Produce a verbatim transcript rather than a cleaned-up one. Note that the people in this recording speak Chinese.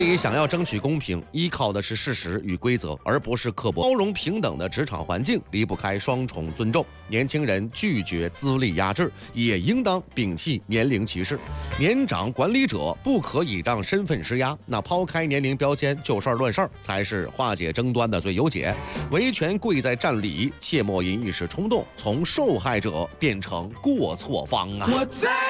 你想要争取公平，依靠的是事实与规则，而不是刻薄。包容平等的职场环境离不开双重尊重。年轻人拒绝资历压制，也应当摒弃年龄歧视。年长管理者不可以让身份施压，那抛开年龄标签，就事论事才是化解争端的最优解。维权贵在占理，切莫因一时冲动从受害者变成过错方啊！